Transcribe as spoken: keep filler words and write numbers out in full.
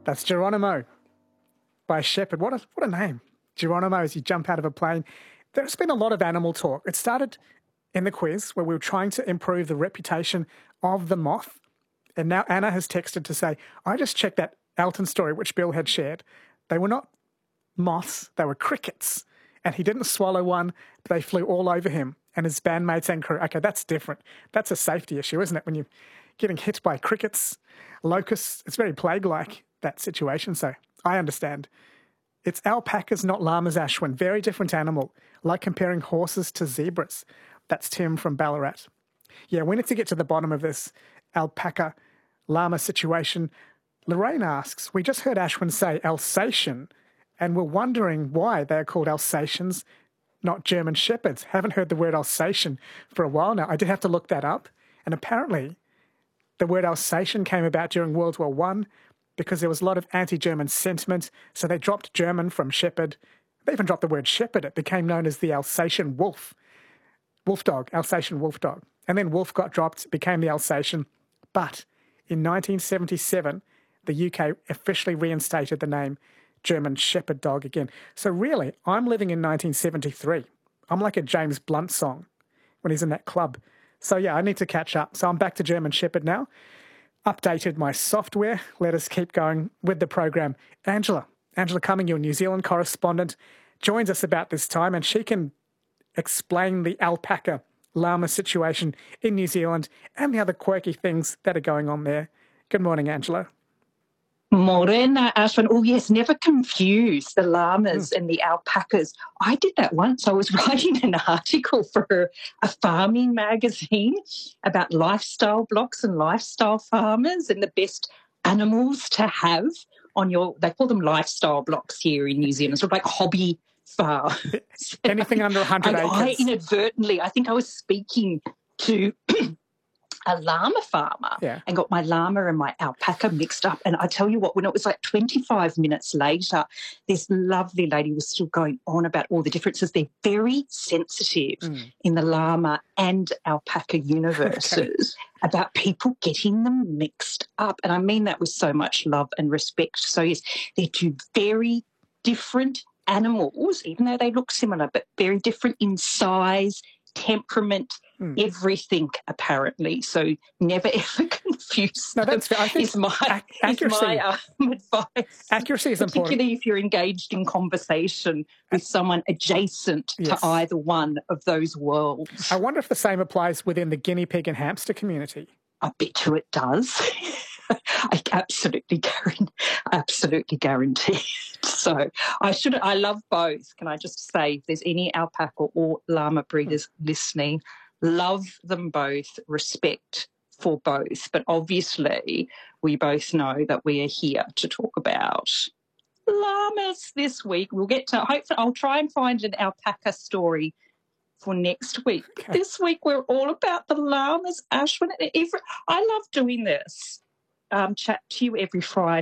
That's Geronimo by Shepherd. What a, what a name. Geronimo as you jump out of a plane. There's been a lot of animal talk. It started in the quiz where we were trying to improve the reputation of the moth. And now Anna has texted to say, I just checked that Elton story, which Bill had shared. They were not moths, they were crickets. And he didn't swallow one, but they flew all over him and his bandmates and crew. Okay, that's different. That's a safety issue, isn't it? When you're getting hit by crickets, locusts, it's very plague-like, that situation. So I understand. It's alpacas, not llamas, Ashwin. Very different animal, like comparing horses to zebras. That's Tim from Ballarat. Yeah, we need to get to the bottom of this alpaca llama situation. Lorraine asks, we just heard Ashwin say Alsatian, and we're wondering why they're called Alsatians, not German Shepherds. Haven't heard the word Alsatian for a while now. I did have to look that up. And apparently the word Alsatian came about during World War One because there was a lot of anti-German sentiment. So they dropped German from shepherd. They even dropped the word shepherd. It became known as the Alsatian wolf. Wolf dog, Alsatian wolf dog. And then wolf got dropped, became the Alsatian. But in nineteen seventy-seven, the U K officially reinstated the name German Shepherd dog again. So really, I'm living in nineteen seventy-three. I'm like a James Blunt song when he's in that club. So yeah, I need to catch up. So I'm back to German Shepherd now. Updated my software. Let us keep going with the program. Angela, Angela Cumming, your New Zealand correspondent, joins us about this time, and she can explain the alpaca llama situation in New Zealand and the other quirky things that are going on there. Good morning, Angela. Morena, Ashwin. Oh, yes, never confuse the llamas mm. and the alpacas. I did that once. I was writing an article for a farming magazine about lifestyle blocks and lifestyle farmers and the best animals to have on your, they call them lifestyle blocks here in New Zealand, sort of like hobby farms. Anything under one hundred I, acres. I inadvertently, I think I was speaking to a llama farmer yeah. and got my llama and my alpaca mixed up. And I tell you what, when it was like twenty-five minutes later, this lovely lady was still going on about all the differences. They're very sensitive mm. in the llama and alpaca universes okay. about people getting them mixed up. And I mean that with so much love and respect. So, yes, they're two very different animals, even though they look similar, but very different in size, temperament, mm. everything, apparently. So never ever confuse no, that's them. I think is my, ac- accuracy, is my um, advice. Accuracy is important. Particularly if you're engaged in conversation with someone adjacent yes. to either one of those worlds. I wonder if the same applies within the guinea pig and hamster community. I bet you it does. I absolutely guarantee, absolutely guarantee. So I should. I love both. Can I just say, if there's any alpaca or llama breeders mm. listening, love them both, respect for both. But obviously, we both know that we are here to talk about llamas this week. We'll get to. Hopefully, I'll try and find an alpaca story for next week. Okay. This week, we're all about the llamas, Ashwin. And every, I love doing this. Um, chat to you every Friday